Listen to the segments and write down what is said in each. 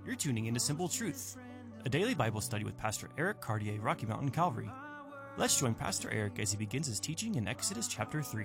You're tuning into Simple Truth, a daily Bible study with Pastor Eric Cartier, Rocky Mountain Calvary. Let's join Pastor Eric as he begins his teaching in Exodus chapter 3.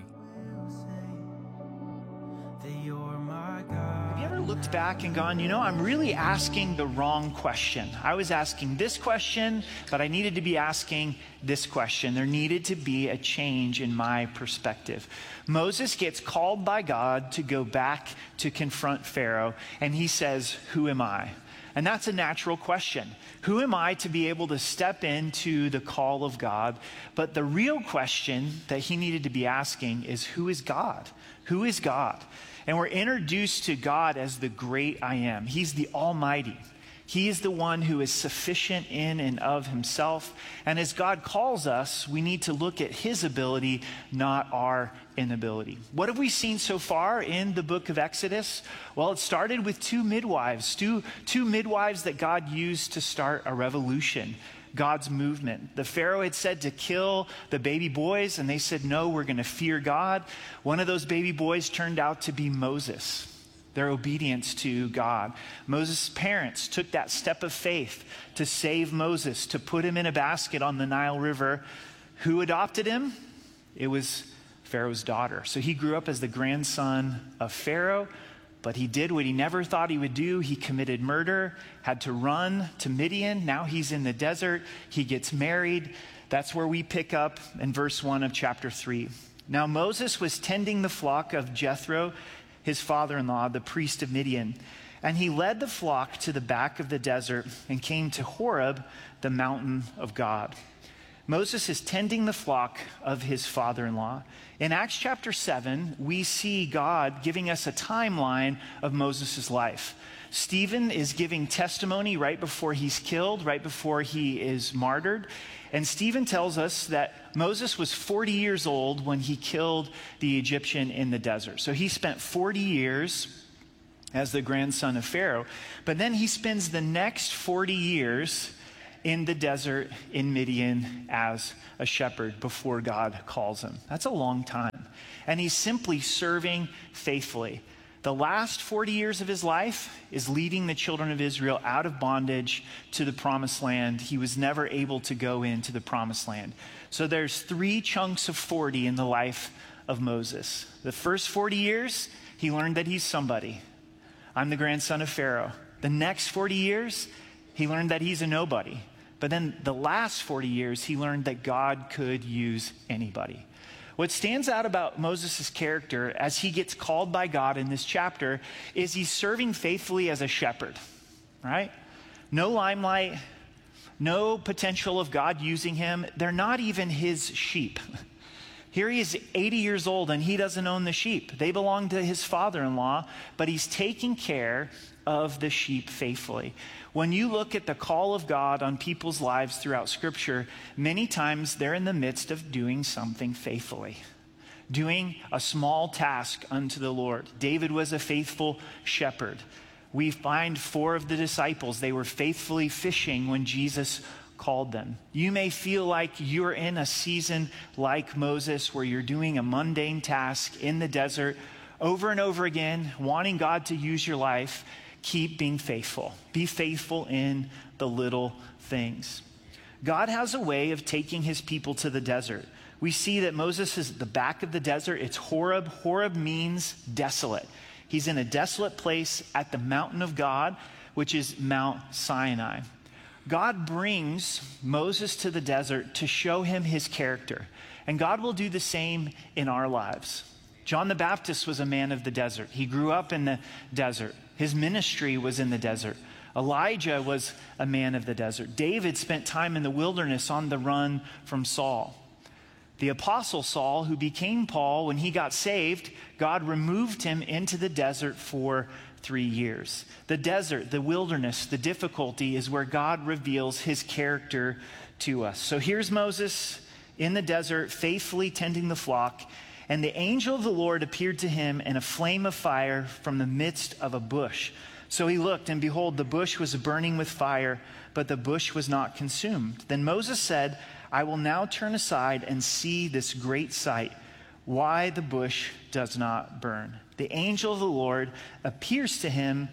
Have you ever looked back and gone, I'm really asking the wrong question. I was asking this question, but I needed to be asking this question. There needed to be a change in my perspective. Moses gets called by God to go back to confront Pharaoh, and he says, "Who am I?" And that's a natural question. Who am I to be able to step into the call of God? But the real question that he needed to be asking is, who is God? Who is God? And we're introduced to God as the great I am. He's the Almighty. He is the one who is sufficient in and of himself. And as God calls us, we need to look at his ability, not our inability. What have we seen so far in the book of Exodus? Well, it started with two midwives that God used to start a revolution, God's movement. The Pharaoh had said to kill the baby boys, and they said, no, we're going to fear God. One of those baby boys turned out to be Moses. Their obedience to God. Moses' parents took that step of faith to save Moses, to put him in a basket on the Nile River. Who adopted him? It was Pharaoh's daughter. So he grew up as the grandson of Pharaoh, but he did what he never thought he would do. He committed murder, had to run to Midian. Now he's in the desert. He gets married. That's where we pick up in verse 1 of chapter 3. Now Moses was tending the flock of Jethro, his father-in-law, the priest of Midian. And he led the flock to the back of the desert and came to Horeb, the mountain of God. Moses is tending the flock of his father-in-law. In Acts chapter 7, we see God giving us a timeline of Moses' life. Stephen is giving testimony right before he's killed, right before he is martyred. And Stephen tells us that Moses was 40 years old when he killed the Egyptian in the desert. So he spent 40 years as the grandson of Pharaoh. But then he spends the next 40 years in the desert in Midian as a shepherd before God calls him. That's a long time. And he's simply serving faithfully. The last 40 years of his life is leading the children of Israel out of bondage to the promised land. He was never able to go into the promised land. So there's 3 chunks of 40 in the life of Moses. The first 40 years, he learned that he's somebody. I'm the grandson of Pharaoh. The next 40 years, he learned that he's a nobody. But then the last 40 years, he learned that God could use anybody. What stands out about Moses' character as he gets called by God in this chapter is he's serving faithfully as a shepherd, right? No limelight, no potential of God using him. They're not even his sheep. Here he is 80 years old and he doesn't own the sheep. They belong to his father-in-law, but he's taking care of the sheep faithfully. When you look at the call of God on people's lives throughout Scripture, many times they're in the midst of doing something faithfully, doing a small task unto the Lord. David was a faithful shepherd. We find 4 of the disciples, they were faithfully fishing when Jesus called them. You may feel like you're in a season like Moses where you're doing a mundane task in the desert over and over again, wanting God to use your life. Keep being faithful. Be faithful in the little things. God has a way of taking his people to the desert. We see that Moses is at the back of the desert. It's Horeb. Horeb means desolate. He's in a desolate place at the mountain of God, which is Mount Sinai. God brings Moses to the desert to show him his character. And God will do the same in our lives. John the Baptist was a man of the desert. He grew up in the desert. His ministry was in the desert. Elijah was a man of the desert. David spent time in the wilderness on the run from Saul. The apostle Saul, who became Paul when he got saved, God removed him into the desert for 3 years. The desert, the wilderness, the difficulty is where God reveals his character to us. So here's Moses in the desert, faithfully tending the flock. And the angel of the Lord appeared to him in a flame of fire from the midst of a bush. So he looked, and behold, the bush was burning with fire, but the bush was not consumed. Then Moses said, I will now turn aside and see this great sight, why the bush does not burn. The angel of the Lord appears to him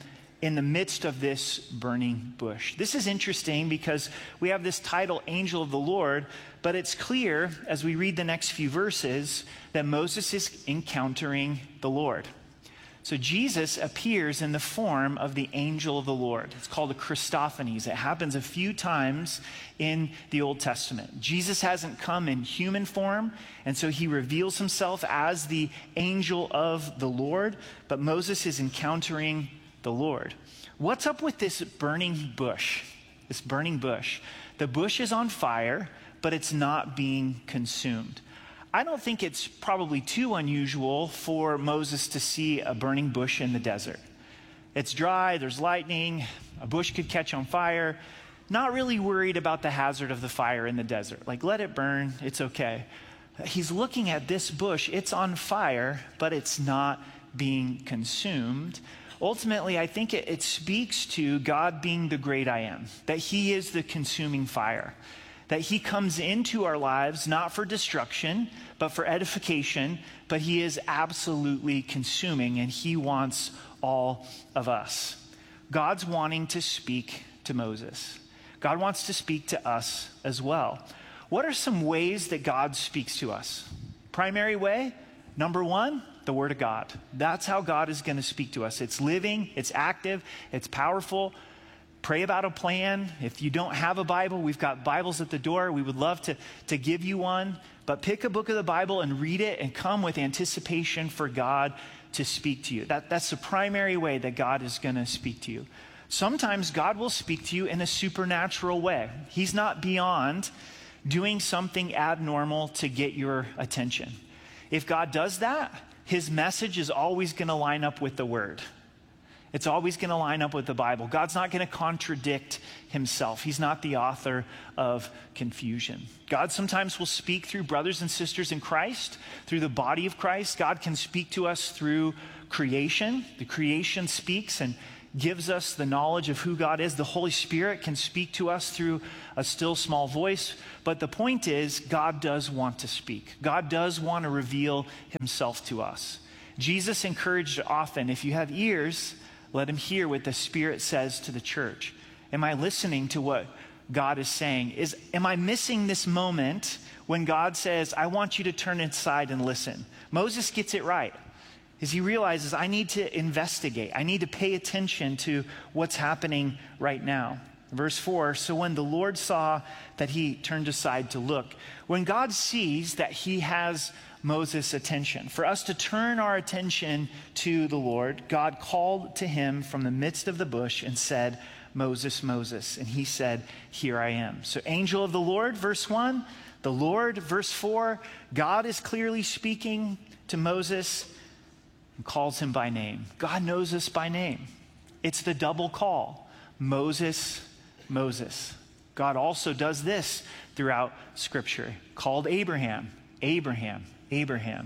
in the midst of this burning bush. This is interesting because we have this title, Angel of the Lord, but it's clear as we read the next few verses that Moses is encountering the Lord. So Jesus appears in the form of the angel of the Lord. It's called a Christophanies. It happens a few times in the Old Testament. Jesus hasn't come in human form, and so he reveals himself as the angel of the Lord, but Moses is encountering the Lord. What's up with this burning bush? This burning bush. The bush is on fire, but it's not being consumed. I don't think it's probably too unusual for Moses to see a burning bush in the desert. It's dry, there's lightning, a bush could catch on fire. Not really worried about the hazard of the fire in the desert. Like, let it burn, it's okay. He's looking at this bush, it's on fire, but it's not being consumed. Ultimately, I think it speaks to God being the great I am, that he is the consuming fire. That he comes into our lives not for destruction, but for edification, but he is absolutely consuming and he wants all of us. God's wanting to speak to Moses. God wants to speak to us as well. What are some ways that God speaks to us? Primary way, number one, the Word of God. That's how God is going to speak to us. It's living, it's active, it's powerful. Pray about a plan. If you don't have a Bible, we've got Bibles at the door. We would love to give you one. But pick a book of the Bible and read it and come with anticipation for God to speak to you. That's the primary way that God is going to speak to you. Sometimes God will speak to you in a supernatural way. He's not beyond doing something abnormal to get your attention. If God does that, his message is always going to line up with the Word. It's always going to line up with the Bible. God's not going to contradict himself. He's not the author of confusion. God sometimes will speak through brothers and sisters in Christ, through the body of Christ. God can speak to us through creation. The creation speaks and gives us the knowledge of who God is. The Holy Spirit can speak to us through a still small voice. But the point is, God does want to speak. God does want to reveal himself to us. Jesus encouraged often, if you have ears, let him hear what the Spirit says to the church. Am I listening to what God is saying? Am I missing this moment when God says, I want you to turn inside and listen? Moses gets it right. As he realizes, I need to investigate. I need to pay attention to what's happening right now. Verse 4, so when the Lord saw that he turned aside to look, when God sees that he has Moses' attention, for us to turn our attention to the Lord, God called to him from the midst of the bush and said, Moses, Moses. And he said, here I am. So angel of the Lord, verse 1, the Lord, verse 4, God is clearly speaking to Moses and calls him by name. God knows us by name. It's the double call, Moses, Moses. God also does this throughout Scripture, called Abraham, Abraham, Abraham.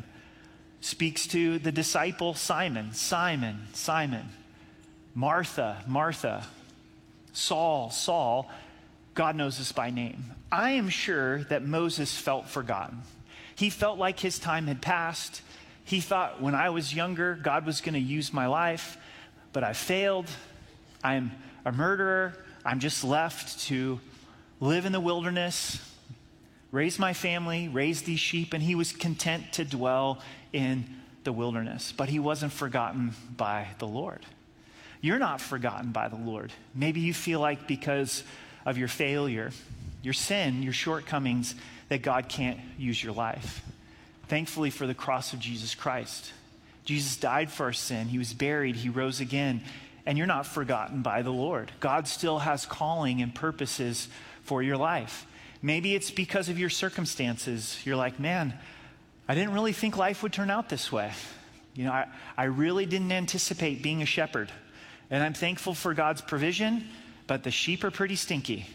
Speaks to the disciple Simon, Simon, Simon. Martha, Martha. Saul, Saul. God knows us by name. I am sure that Moses felt forgotten. He felt like his time had passed. He thought, when I was younger, God was going to use my life, but I failed. I'm a murderer. I'm just left to live in the wilderness, raise my family, raise these sheep, and he was content to dwell in the wilderness. But he wasn't forgotten by the Lord. You're not forgotten by the Lord. Maybe you feel like because of your failure, your sin, your shortcomings, that God can't use your life. Thankfully for the cross of Jesus Christ. Jesus died for our sin. He was buried. He rose again. And you're not forgotten by the Lord. God still has calling and purposes for your life. Maybe it's because of your circumstances. You're like, man, I didn't really think life would turn out this way. You know, I really didn't anticipate being a shepherd. And I'm thankful for God's provision, but the sheep are pretty stinky.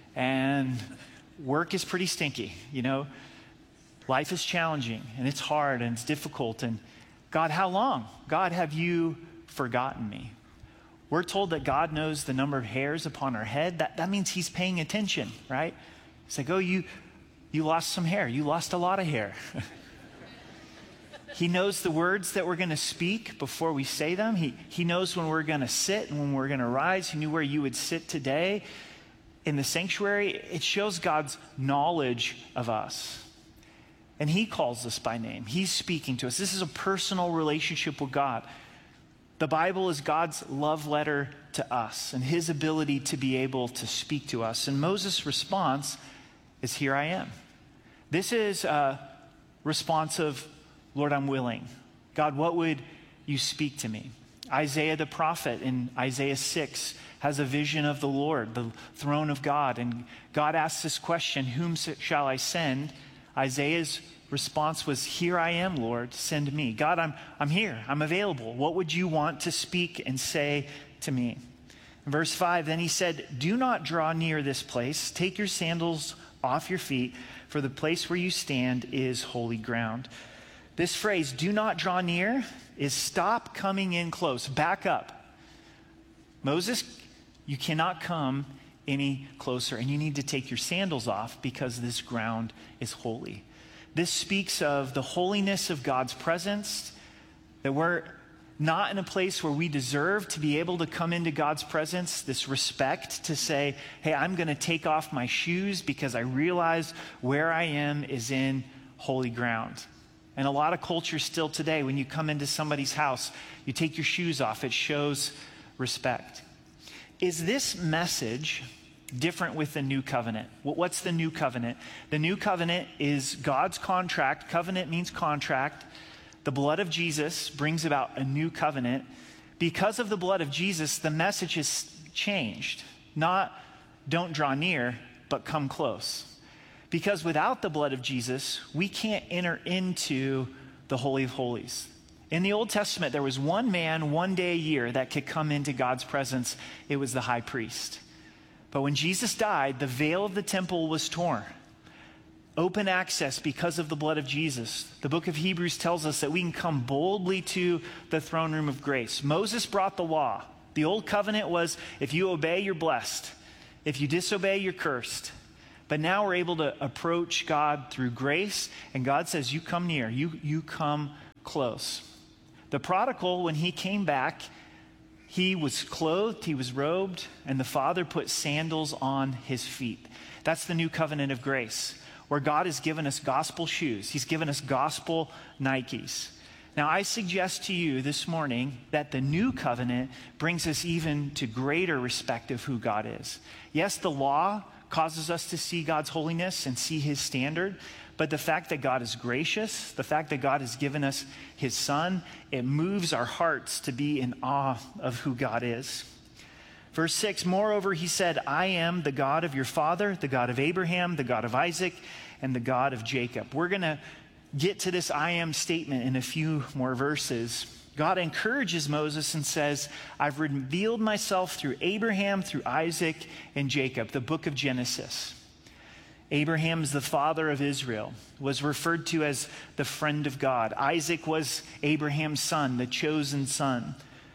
And work is pretty stinky, you know. Life is challenging, and it's hard, and it's difficult. And God, how long? God, have you forgotten me? We're told that God knows the number of hairs upon our head. That means he's paying attention, right? It's like, oh, you lost some hair. You lost a lot of hair. He knows the words that we're going to speak before we say them. He knows when we're going to sit and when we're going to rise. He knew where you would sit today in the sanctuary. It shows God's knowledge of us. And he calls us by name. He's speaking to us. This is a personal relationship with God. The Bible is God's love letter to us and his ability to be able to speak to us. And Moses' response is, here I am. This is a response of, Lord, I'm willing. God, what would you speak to me? Isaiah the prophet in Isaiah 6 has a vision of the Lord, the throne of God. And God asks this question, whom shall I send? Isaiah's response was, here I am, Lord, send me. God, I'm here. I'm available. What would you want to speak and say to me? In verse 5, then he said, do not draw near this place. Take your sandals off your feet, for the place where you stand is holy ground. This phrase, do not draw near, is stop coming in close. Back up. Moses, you cannot come any closer, and you need to take your sandals off because this ground is holy. This speaks of the holiness of God's presence, that we're not in a place where we deserve to be able to come into God's presence, this respect to say, hey, I'm going to take off my shoes because I realize where I am is in holy ground. And a lot of cultures still today, when you come into somebody's house, you take your shoes off. It shows respect. Is this message different with the new covenant? What's the new covenant? The new covenant is God's contract. Covenant means contract. The blood of Jesus brings about a new covenant. Because of the blood of Jesus, the message has changed. Not don't draw near, but come close. Because without the blood of Jesus, we can't enter into the Holy of Holies. In the Old Testament, there was one man, one day a year that could come into God's presence. It was the high priest. But when Jesus died, the veil of the temple was torn. Open access because of the blood of Jesus. The book of Hebrews tells us that we can come boldly to the throne room of grace. Moses brought the law. The old covenant was, if you obey, you're blessed. If you disobey, you're cursed. But now we're able to approach God through grace, and God says, you come near, you come close. The prodigal, when he came back, he was clothed, he was robed, and the Father put sandals on his feet. That's the new covenant of grace, where God has given us gospel shoes. He's given us gospel Nikes. Now, I suggest to you this morning that the new covenant brings us even to greater respect of who God is. Yes, the law causes us to see God's holiness and see his standard, but the fact that God is gracious, the fact that God has given us his Son, it moves our hearts to be in awe of who God is. Verse 6, moreover, he said, I am the God of your father, the God of Abraham, the God of Isaac, and the God of Jacob. We're going to get to this I am statement in a few more verses. God encourages Moses and says, I've revealed myself through Abraham, through Isaac, and Jacob, the book of Genesis. Abraham is the father of Israel, was referred to as the friend of God. Isaac was Abraham's son, the chosen son.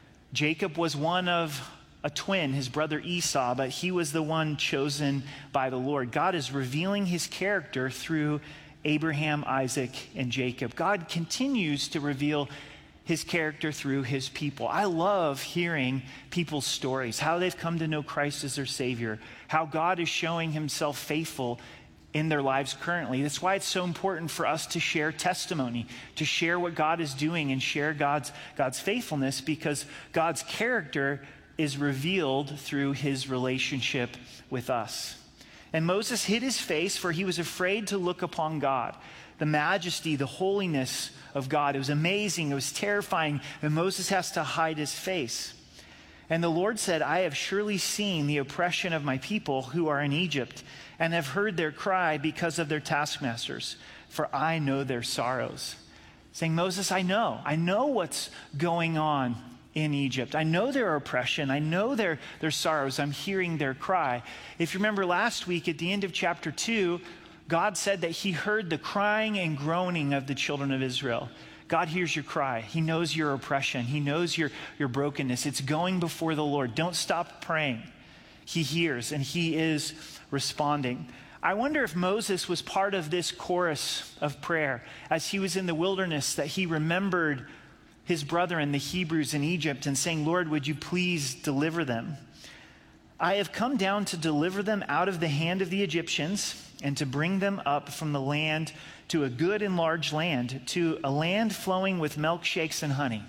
Jacob was one of a twin, his brother Esau, but he was the one chosen by the Lord. God is revealing his character through Abraham, Isaac, and Jacob. God continues to reveal his character through his people. I love hearing people's stories, how they've come to know Christ as their Savior, how God is showing himself faithful in their lives currently. That's why it's so important for us to share testimony, to share what God is doing and share God's faithfulness, because God's character is revealed through his relationship with us. And Moses hid his face, for he was afraid to look upon God. The majesty, the holiness of God. It was amazing. It was terrifying. And Moses has to hide his face. And the Lord said, I have surely seen the oppression of my people who are in Egypt, and have heard their cry because of their taskmasters, for I know their sorrows. Saying, Moses, I know what's going on in Egypt. I know their oppression. I know their sorrows. I'm hearing their cry. If you remember last week at the end of chapter 2, God said that he heard the crying and groaning of the children of Israel. God hears your cry. He knows your oppression. He knows your brokenness. It's going before the Lord. Don't stop praying. He hears and he is responding. I wonder if Moses was part of this chorus of prayer as he was in the wilderness, that he remembered his brethren, the Hebrews in Egypt, and saying, Lord, would you please deliver them? I have come down to deliver them out of the hand of the Egyptians and to bring them up from the land to a good and large land, to a land flowing with milkshakes and honey.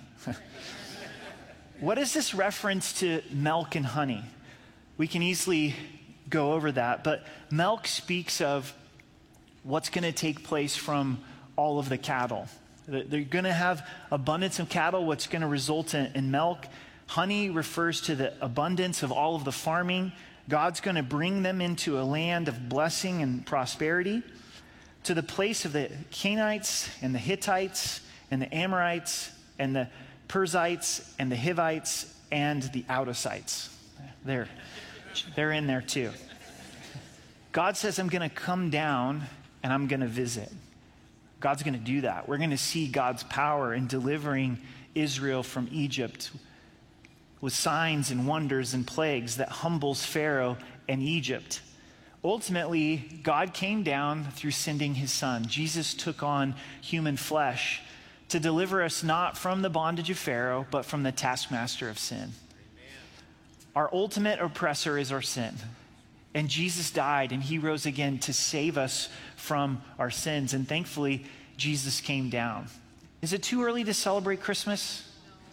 What is this reference to milk and honey? We can easily go over that, but milk speaks of what's going to take place from all of the cattle. They're going to have abundance of cattle, what's going to result in milk. Honey refers to the abundance of all of the farming. God's going to bring them into a land of blessing and prosperity, to the place of the Canaanites and the Hittites and the Amorites and the Perizzites and the Hivites and the Outsites. They're in there too. God says, I'm going to come down and I'm going to visit. God's going to do that. We're going to see God's power in delivering Israel from Egypt with signs and wonders and plagues that humbles Pharaoh and Egypt. Ultimately, God came down through sending his son. Jesus took on human flesh to deliver us not from the bondage of Pharaoh, but from the taskmaster of sin. Amen. Our ultimate oppressor is our sin. And Jesus died and he rose again to save us from our sins. And thankfully, Jesus came down. Is it too early to celebrate Christmas?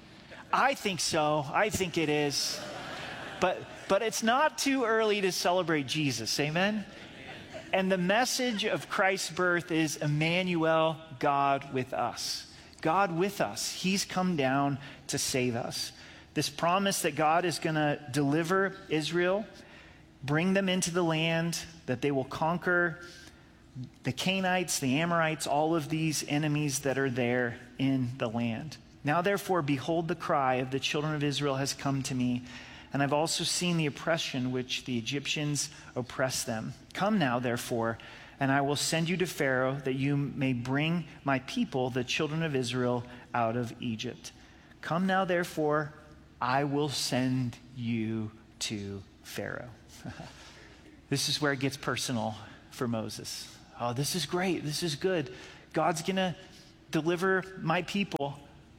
I think so. I think it is. But it's not too early to celebrate Jesus. Amen? And the message of Christ's birth is Emmanuel, God with us. God with us. He's come down to save us. This promise that God is going to deliver Israel, bring them into the land, that they will conquer the Canaanites, the Amorites, all of these enemies that are there in the land. Now, therefore, behold, the cry of the children of Israel has come to me, and I've also seen the oppression which the Egyptians oppress them. Come now, therefore, and I will send you to Pharaoh, that you may bring my people, the children of Israel, out of Egypt. Come now, therefore, I will send you to Pharaoh. This is where it gets personal for Moses. Oh, this is great. This is good. God's going to deliver my people.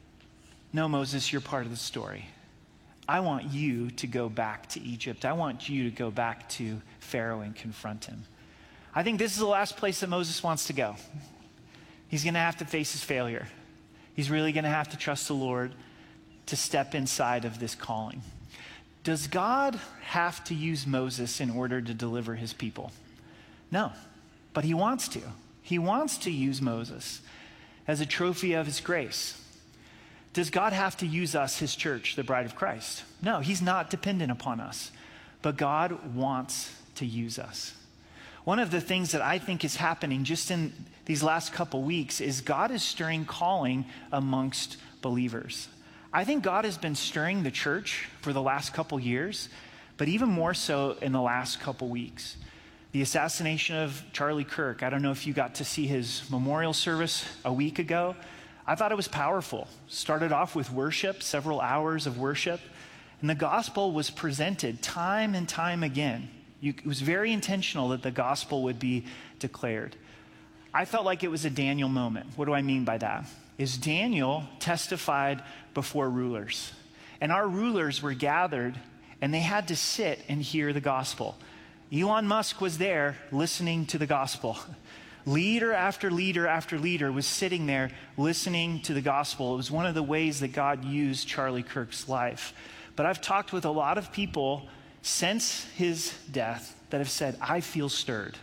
No, Moses, you're part of the story. I want you to go back to Egypt. I want you to go back to Pharaoh and confront him. I think this is the last place that Moses wants to go. He's going to have to face his failure. He's really going to have to trust the Lord to step inside of this calling. Does God have to use Moses in order to deliver his people? No, but he wants to. He wants to use Moses as a trophy of his grace. Does God have to use us, his church, the bride of Christ? No, he's not dependent upon us, but God wants to use us. One of the things that I think is happening just in these last couple weeks is God is stirring calling amongst believers. I think God has been stirring the church for the last couple years, but even more so in the last couple weeks. The assassination of Charlie Kirk, I don't know if you got to see his memorial service a week ago. I thought it was powerful. Started off with worship, several hours of worship, and the gospel was presented time and time again. It was very intentional that the gospel would be declared. I felt like it was a Daniel moment. What do I mean by that? Is Daniel testified before rulers, and our rulers were gathered, and they had to sit and hear the gospel. Elon Musk was there listening to the gospel. Leader after leader after leader was sitting there listening to the gospel. It was one of the ways that God used Charlie Kirk's life. But I've talked with a lot of people since his death that have said, I feel stirred.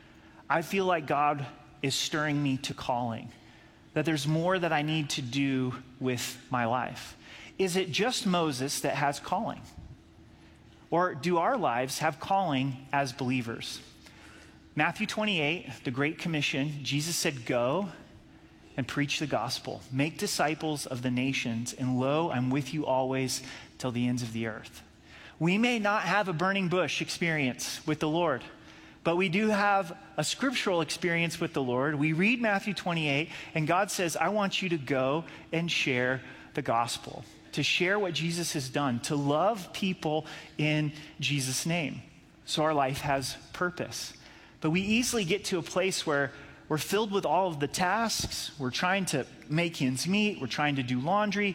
I feel like God is stirring me to calling, that there's more that I need to do with my life. Is it just Moses that has calling? Or do our lives have calling as believers? Matthew 28, the Great Commission, Jesus said, go and preach the gospel. Make disciples of the nations, and lo, I'm with you always till the ends of the earth. We may not have a burning bush experience with the Lord, but we do have a scriptural experience with the Lord. We read Matthew 28, and God says, I want you to go and share the gospel, to share what Jesus has done, to love people in Jesus' name. So our life has purpose. But we easily get to a place where we're filled with all of the tasks. We're trying to make ends meet. We're trying to do laundry.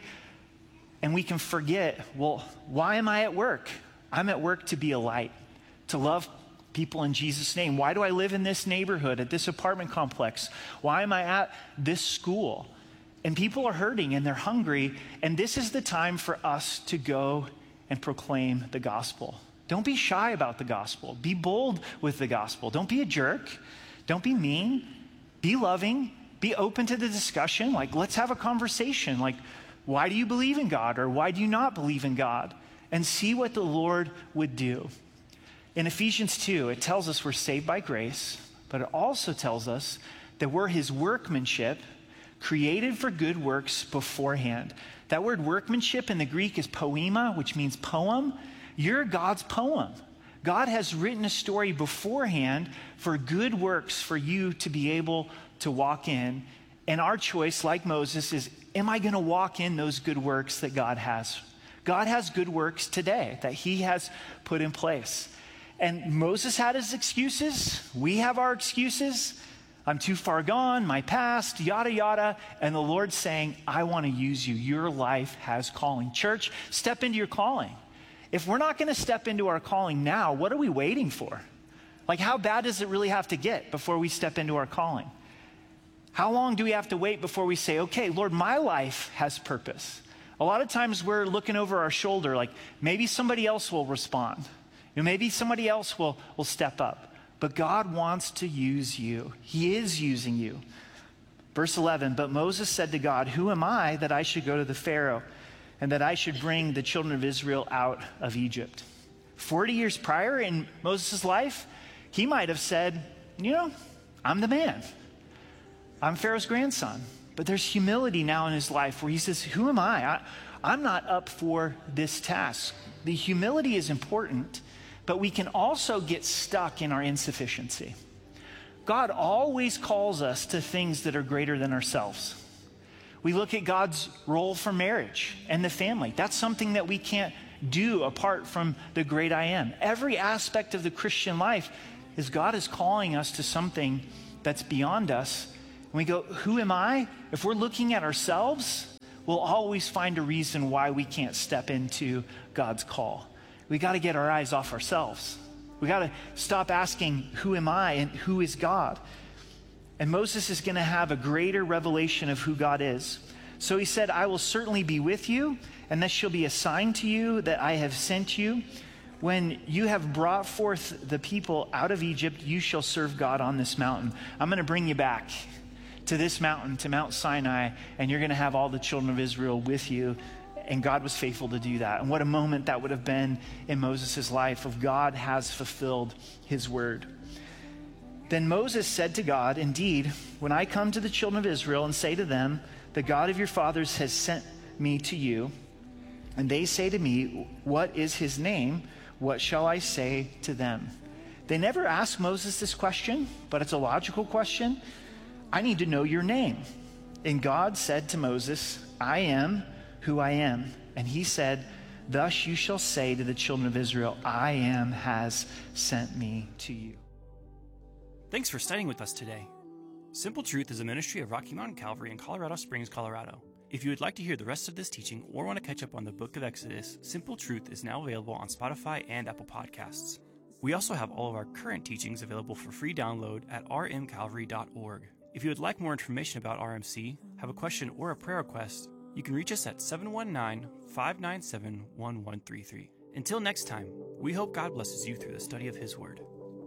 And we can forget, well, why am I at work? I'm at work to be a light, to love people in Jesus' name. Why do I live in this neighborhood, at this apartment complex? Why am I at this school? And people are hurting and they're hungry. And this is the time for us to go and proclaim the gospel. Don't be shy about the gospel. Be bold with the gospel. Don't be a jerk. Don't be mean. Be loving. Be open to the discussion. Like, let's have a conversation. Like, why do you believe in God? Or why do you not believe in God? And see what the Lord would do. In Ephesians 2, it tells us we're saved by grace, but it also tells us that we're his workmanship, created for good works beforehand. That word workmanship in the Greek is poema, which means poem. You're God's poem. God has written a story beforehand for good works for you to be able to walk in. And our choice, like Moses, is, am I going to walk in those good works that God has? God has good works today that he has put in place. And Moses had his excuses. We have our excuses. I'm too far gone, my past, yada, yada. And the Lord's saying, I want to use you. Your life has calling. Church, step into your calling. If we're not going to step into our calling now, what are we waiting for? Like, how bad does it really have to get before we step into our calling? How long do we have to wait before we say, okay, Lord, my life has purpose? A lot of times we're looking over our shoulder, like maybe somebody else will respond. Maybe somebody else will step up. But God wants to use you. He is using you. Verse 11, but Moses said to God, who am I that I should go to the Pharaoh and that I should bring the children of Israel out of Egypt? 40 years prior in Moses' life, he might have said, I'm the man. I'm Pharaoh's grandson. But there's humility now in his life where he says, who am I? I'm not up for this task. The humility is important, but we can also get stuck in our insufficiency. God always calls us to things that are greater than ourselves. We look at God's role for marriage and the family. That's something that we can't do apart from the great I am. Every aspect of the Christian life is God is calling us to something that's beyond us. And we go, who am I? If we're looking at ourselves, we'll always find a reason why we can't step into God's call. We got to get our eyes off ourselves. We got to stop asking, who am I and who is God? And Moses is going to have a greater revelation of who God is. So he said, I will certainly be with you, and this shall be a sign to you that I have sent you. When you have brought forth the people out of Egypt, you shall serve God on this mountain. I'm going to bring you back to this mountain, to Mount Sinai, and you're going to have all the children of Israel with you. And God was faithful to do that. And what a moment that would have been in Moses' life of God has fulfilled his word. Then Moses said to God, indeed, when I come to the children of Israel and say to them, the God of your fathers has sent me to you, and they say to me, what is his name? What shall I say to them? They never asked Moses this question, but it's a logical question. I need to know your name. And God said to Moses, I am who I am. And he said, thus you shall say to the children of Israel, I am has sent me to you. Thanks for studying with us today. Simple Truth is a ministry of Rocky Mountain Calvary in Colorado Springs, Colorado. If you would like to hear the rest of this teaching or want to catch up on the book of Exodus, Simple Truth is now available on Spotify and Apple Podcasts. We also have all of our current teachings available for free download at rmcalvary.org. If you would like more information about RMC, have a question or a prayer request, you can reach us at 719-597-1133. Until next time, we hope God blesses you through the study of His Word.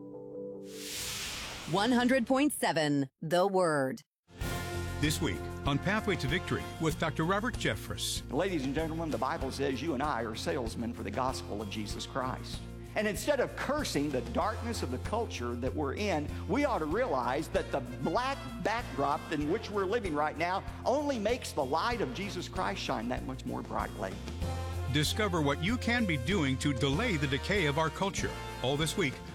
100.7 The Word. This week on Pathway to Victory with Dr. Robert Jeffress. Ladies and gentlemen, the Bible says you and I are salesmen for the gospel of Jesus Christ. And instead of cursing the darkness of the culture that we're in, we ought to realize that the black backdrop in which we're living right now only makes the light of Jesus Christ shine that much more brightly. Discover what you can be doing to delay the decay of our culture. All this week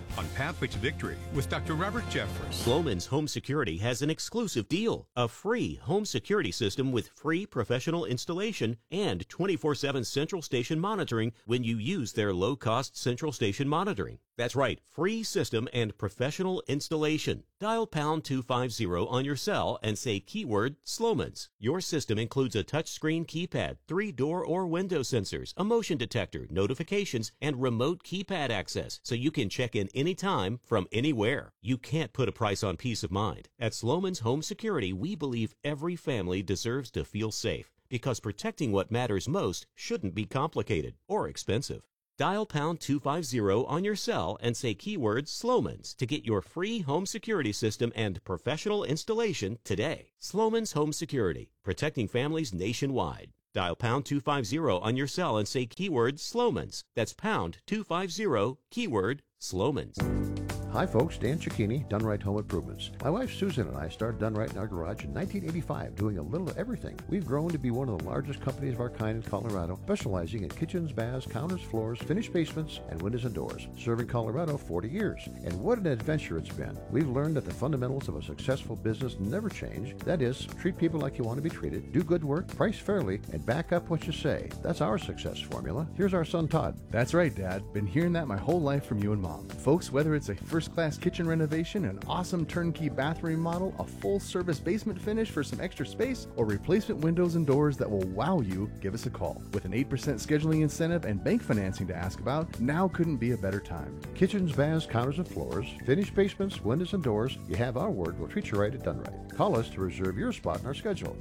on Pathway to Victory with Dr. Robert Jeffress. Sloman's Home Security has an exclusive deal, a free home security system with free professional installation and 24/7 central station monitoring when you use their low-cost central station monitoring. That's right, free system and professional installation. Dial pound 250 on your cell and say keyword Sloman's. Your system includes a touchscreen keypad, 3 door or window sensors, a motion detector, notifications, and remote keypad access, so you can check in anytime from anywhere. You can't put a price on peace of mind. At Sloman's Home Security, we believe every family deserves to feel safe, because protecting what matters most shouldn't be complicated or expensive. Dial pound 250 on your cell and say keyword Sloman's to get your free home security system and professional installation today. Sloman's Home Security, protecting families nationwide. Dial pound 250 on your cell and say keyword Sloman's. That's pound 250, keyword Sloman's. Hi folks, Dan Cicchini, Done Right Home Improvements. My wife Susan and I started Done Right in our garage in 1985, doing a little of everything. We've grown to be one of the largest companies of our kind in Colorado, specializing in kitchens, baths, counters, floors, finished basements, and windows and doors. Serving Colorado 40 years. And what an adventure it's been. We've learned that the fundamentals of a successful business never change. That is, treat people like you want to be treated, do good work, price fairly, and back up what you say. That's our success formula. Here's our son Todd. That's right, Dad. Been hearing that my whole life from you and Mom. Folks, whether it's a first-class kitchen renovation, an awesome turnkey bathroom remodel, a full-service basement finish for some extra space, or replacement windows and doors that will wow you, give us a call. With an 8% scheduling incentive and bank financing to ask about, now couldn't be a better time. Kitchens, baths, counters, and floors, finished basements, windows, and doors. You have our word. We'll treat you right at Done Right. Call us to reserve your spot in our schedule.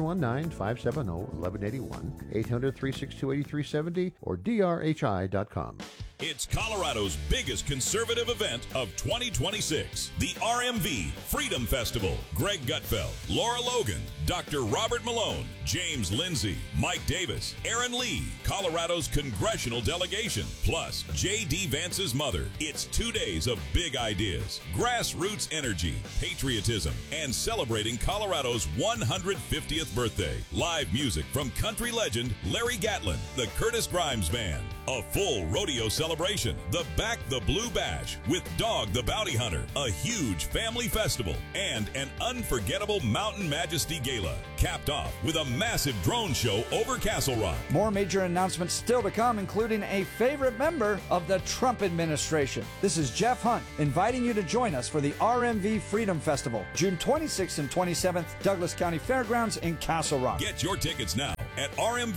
719-570-1181, 800-362-8370, or drhi.com. It's Colorado's biggest conservative event of 2026, the RMV Freedom Festival. Greg Gutfeld, Laura Logan, Dr. Robert Malone, James Lindsay, Mike Davis, Aaron Lee, Colorado's congressional delegation, plus J.D. Vance's mother. It's 2 days of big ideas, grassroots energy, patriotism, and celebrating Colorado's 150th birthday. Live music from country legend Larry Gatlin, the Curtis Grimes Band, a full rodeo celebration, the Back the Blue Bash with Dog the Bounty Hunter, a huge family festival, and an unforgettable Mountain Majesty Gala, capped off with a massive drone show over Castle Rock. More major announcements still to come, including a favorite member of the Trump administration. This is Jeff Hunt inviting you to join us for the RMV Freedom Festival, June 26th and 27th, Douglas County Fairgrounds in Castle Rock. Get your tickets now at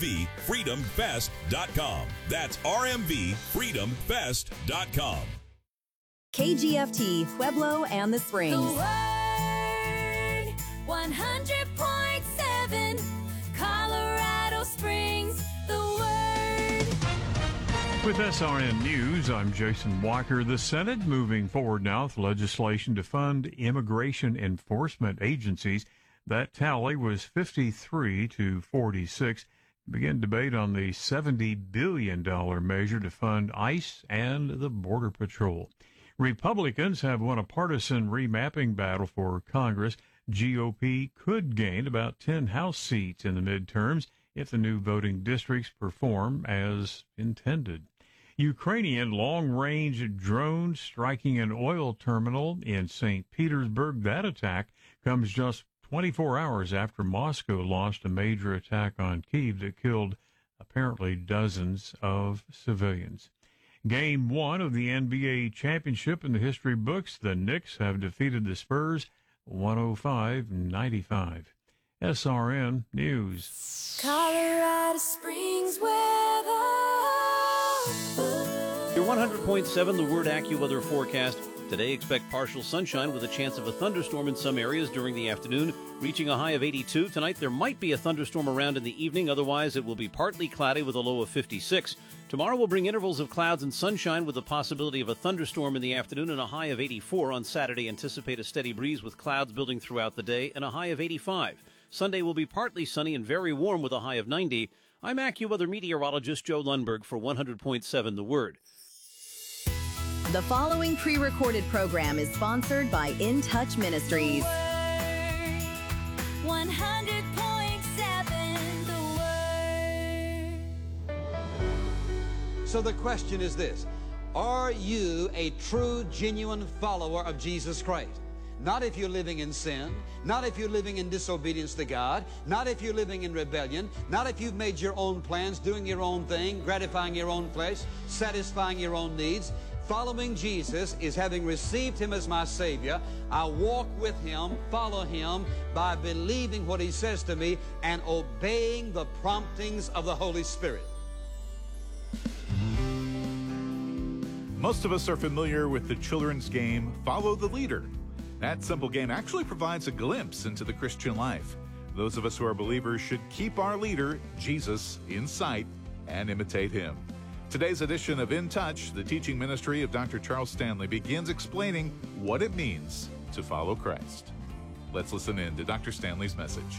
rmvfreedomfest.com. That's rmvfreedomfest.com. KGFT, Pueblo and the Springs. The Word, 100.7, Colorado Springs, The Word. With SRN News, I'm Jason Walker. The Senate moving forward now with legislation to fund immigration enforcement agencies. That tally was 53 to 46. Begin debate on the $70 billion measure to fund ICE and the Border Patrol. Republicans have won a partisan remapping battle for Congress. GOP could gain about 10 House seats in the midterms if the new voting districts perform as intended. Ukrainian long-range drone striking an oil terminal in St. Petersburg. That attack comes just 24 hours after Moscow launched a major attack on Kyiv that killed apparently dozens of civilians. Game 1 of the NBA championship in the history books. The Knicks have defeated the Spurs 105-95. SRN News. Colorado Springs weather. Your 100.7 The Word AccuWeather forecast. Today, expect partial sunshine with a chance of a thunderstorm in some areas during the afternoon, reaching a high of 82. Tonight, there might be a thunderstorm around in the evening. Otherwise, it will be partly cloudy with a low of 56. Tomorrow will bring intervals of clouds and sunshine with the possibility of a thunderstorm in the afternoon and a high of 84. On Saturday, anticipate a steady breeze with clouds building throughout the day and a high of 85. Sunday will be partly sunny and very warm with a high of 90. I'm AccuWeather meteorologist Joe Lundberg for 100.7 The Word. The following pre-recorded program is sponsored by In Touch Ministries. 100.7 The Word. So the question is this: Are you a true, genuine follower of Jesus Christ? Not if you're living in sin, not if you're living in disobedience to God, not if you're living in rebellion, not if you've made your own plans, doing your own thing, gratifying your own flesh, satisfying your own needs. Following Jesus is having received Him as my Savior. I walk with Him, follow Him by believing what He says to me and obeying the promptings of the Holy Spirit. Most of us are familiar with the children's game, Follow the Leader. That simple game actually provides a glimpse into the Christian life. Those of us who are believers should keep our leader, Jesus, in sight and imitate Him. Today's edition of In Touch, the teaching ministry of Dr. Charles Stanley, begins explaining what it means to follow Christ. Let's listen in to Dr. Stanley's message.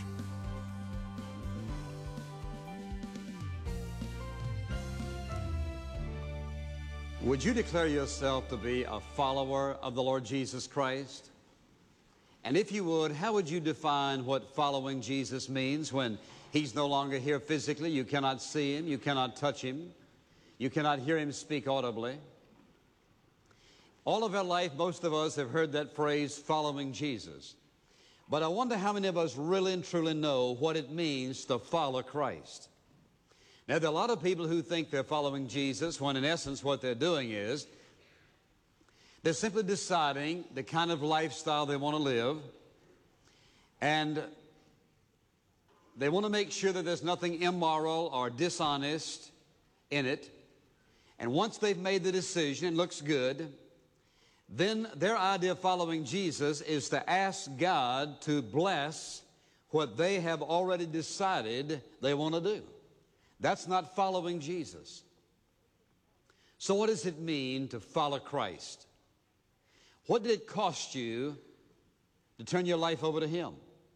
Would you declare yourself to be a follower of the Lord Jesus Christ? And if you would, how would you define what following Jesus means when He's no longer here physically? You cannot see Him, you cannot touch Him, you cannot hear Him speak audibly. All of our life, most of us have heard that phrase, following Jesus. But I wonder how many of us really and truly know what it means to follow Christ. Now, there are a lot of people who think they're following Jesus when in essence what they're doing is they're simply deciding the kind of lifestyle they want to live, and they want to make sure that there's nothing immoral or dishonest in it. And once they've made the decision, it looks good, then their idea of following Jesus is to ask God to bless what they have already decided they want to do. That's not following Jesus. So what does it mean to follow Christ? What did it cost you to turn your life over to Him?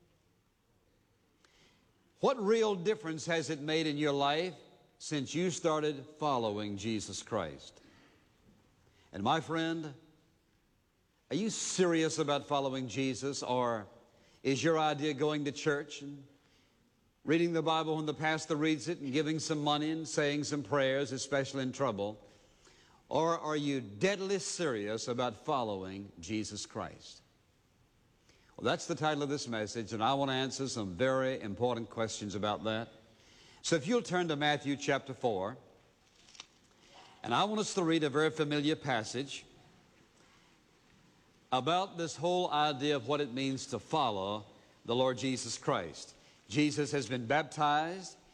What real difference has it made in your life since you started following Jesus Christ? And my friend, are you serious about following Jesus, or is your idea going to church and reading the Bible when the pastor reads it and giving some money and saying some prayers, especially in trouble? Or are you deadly serious about following Jesus Christ? Well, that's the title of this message, and I want to answer some very important questions about that. So if you'll turn to Matthew chapter 4, and I want us to read a very familiar passage about this whole idea of what it means to follow the Lord Jesus Christ. Jesus has been baptized.